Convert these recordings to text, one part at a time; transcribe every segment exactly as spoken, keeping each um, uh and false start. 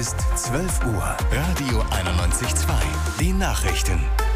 Ist zwölf Uhr. Radio einundneunzig Komma zwei. Die Nachrichten.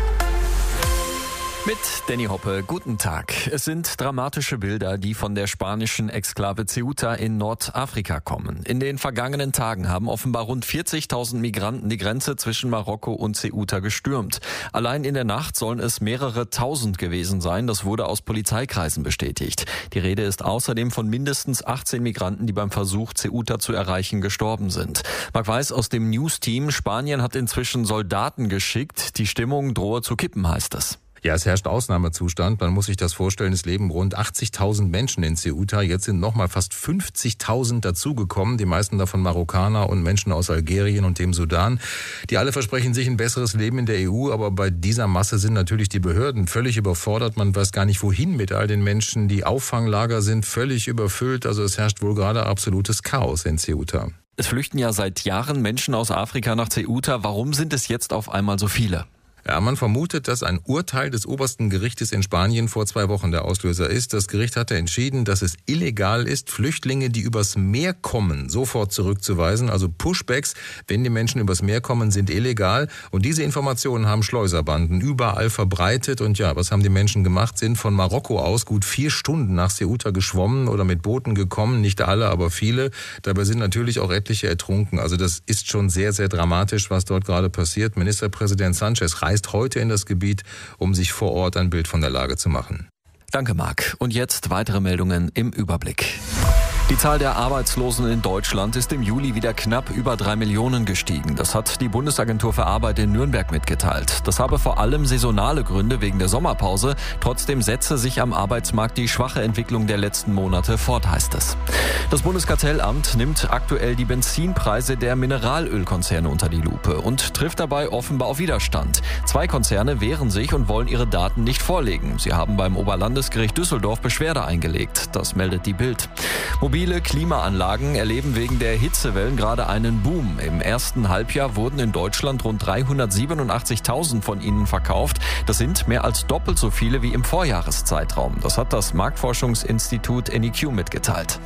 Mit Danny Hoppe, guten Tag. Es sind dramatische Bilder, die von der spanischen Exklave Ceuta in Nordafrika kommen. In den vergangenen Tagen haben offenbar rund vierzigtausend Migranten die Grenze zwischen Marokko und Ceuta gestürmt. Allein in der Nacht sollen es mehrere tausend gewesen sein. Das wurde aus Polizeikreisen bestätigt. Die Rede ist außerdem von mindestens achtzehn Migranten, die beim Versuch, Ceuta zu erreichen, gestorben sind. Marc Weiß aus dem News-Team. Spanien hat inzwischen Soldaten geschickt. Die Stimmung drohe zu kippen, heißt es. Ja, es herrscht Ausnahmezustand. Man muss sich das vorstellen, es leben rund achtzigtausend Menschen in Ceuta. Jetzt sind nochmal fast fünfzigtausend dazugekommen, die meisten davon Marokkaner und Menschen aus Algerien und dem Sudan. Die alle versprechen sich ein besseres Leben in der E U, aber bei dieser Masse sind natürlich die Behörden völlig überfordert. Man weiß gar nicht, wohin mit all den Menschen. Die Auffanglager sind völlig überfüllt. Also es herrscht wohl gerade absolutes Chaos in Ceuta. Es flüchten ja seit Jahren Menschen aus Afrika nach Ceuta. Warum sind es jetzt auf einmal so viele? Ja, man vermutet, dass ein Urteil des obersten Gerichtes in Spanien vor zwei Wochen der Auslöser ist. Das Gericht hatte entschieden, dass es illegal ist, Flüchtlinge, die übers Meer kommen, sofort zurückzuweisen. Also Pushbacks, wenn die Menschen übers Meer kommen, sind illegal. Und diese Informationen haben Schleuserbanden überall verbreitet. Und ja, was haben die Menschen gemacht? Sind von Marokko aus gut vier Stunden nach Ceuta geschwommen oder mit Booten gekommen. Nicht alle, aber viele. Dabei sind natürlich auch etliche ertrunken. Also das ist schon sehr, sehr dramatisch, was dort gerade passiert. Ministerpräsident Sanchez reist heute in das Gebiet, um sich vor Ort ein Bild von der Lage zu machen. Danke, Marc. Und jetzt weitere Meldungen im Überblick. Die Zahl der Arbeitslosen in Deutschland ist im Juli wieder knapp über drei Millionen gestiegen. Das hat die Bundesagentur für Arbeit in Nürnberg mitgeteilt. Das habe vor allem saisonale Gründe wegen der Sommerpause. Trotzdem setze sich am Arbeitsmarkt die schwache Entwicklung der letzten Monate fort, heißt es. Das Bundeskartellamt nimmt aktuell die Benzinpreise der Mineralölkonzerne unter die Lupe und trifft dabei offenbar auf Widerstand. Zwei Konzerne wehren sich und wollen ihre Daten nicht vorlegen. Sie haben beim Oberlandesgericht Düsseldorf Beschwerde eingelegt. Das meldet die Bild. Mobile Klimaanlagen erleben wegen der Hitzewellen gerade einen Boom. Im ersten Halbjahr wurden in Deutschland rund dreihundertsiebenundachtzigtausend von ihnen verkauft. Das sind mehr als doppelt so viele wie im Vorjahreszeitraum. Das hat das Marktforschungsinstitut N E Q mitgeteilt.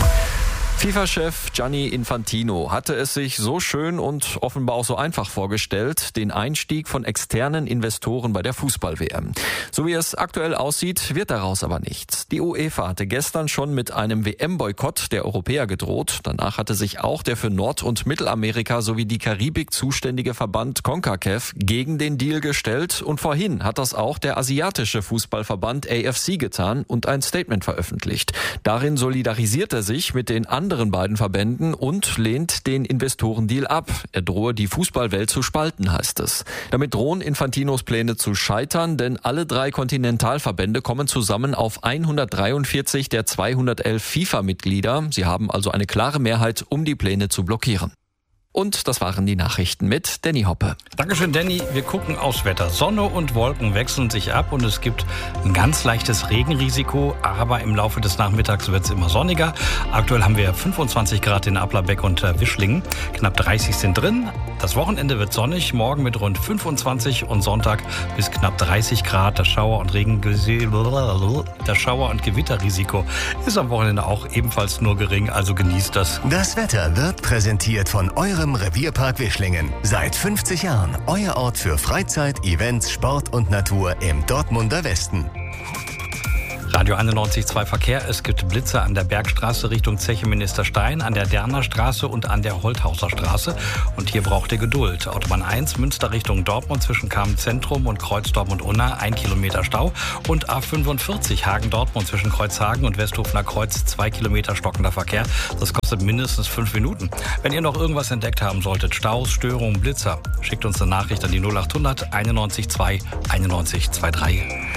FIFA-Chef Gianni Infantino hatte es sich so schön und offenbar auch so einfach vorgestellt, den Einstieg von externen Investoren bei der Fußball-W M. So wie es aktuell aussieht, wird daraus aber nichts. Die UEFA hatte gestern schon mit einem W M-Boykott der Europäer gedroht. Danach hatte sich auch der für Nord- und Mittelamerika sowie die Karibik zuständige Verband CONCACAF gegen den Deal gestellt. Und vorhin hat das auch der asiatische Fußballverband A F C getan und ein Statement veröffentlicht. Darin solidarisiert er sich mit den anderen anderen beiden Verbänden und lehnt den Investorendeal ab. Er drohe die Fußballwelt zu spalten, heißt es. Damit drohen Infantinos Pläne zu scheitern, denn alle drei Kontinentalverbände kommen zusammen auf hundertdreiundvierzig der zweihundertelf FIFA-Mitglieder. Sie haben also eine klare Mehrheit, um die Pläne zu blockieren. Und das waren die Nachrichten mit Danny Hoppe. Dankeschön, Danny. Wir gucken aufs Wetter. Sonne und Wolken wechseln sich ab und es gibt ein ganz leichtes Regenrisiko. Aber im Laufe des Nachmittags wird es immer sonniger. Aktuell haben wir fünfundzwanzig Grad in Applerbeck und Wischlingen. Knapp dreißig sind drin. Das Wochenende wird sonnig. Morgen mit rund fünfundzwanzig und Sonntag bis knapp dreißig Grad. Das Schauer- und Regen, das Schauer- und Gewitterrisiko ist am Wochenende auch ebenfalls nur gering. Also genießt das. Das Wetter wird präsentiert von eurem Revierpark Wischlingen. Seit fünfzig Jahren euer Ort für Freizeit, Events, Sport und Natur im Dortmunder Westen. Radio einundneunzig Komma zwei Verkehr. Es gibt Blitze an der Bergstraße Richtung Zeche Ministerstein, an der Derner Straße und an der Holthauser Straße. Und hier braucht ihr Geduld. Autobahn eins, Münster Richtung Dortmund zwischen Kamen Zentrum und Kreuz Dortmund-Unna, ein Kilometer Stau. Und A fünfundvierzig Hagen-Dortmund zwischen Kreuzhagen und Westhofener Kreuz, zwei Kilometer stockender Verkehr. Das kostet mindestens fünf Minuten. Wenn ihr noch irgendwas entdeckt haben solltet, Staus, Störungen, Blitzer, schickt uns eine Nachricht an die null acht hundert einundneunzig zwei einundneunzig drei.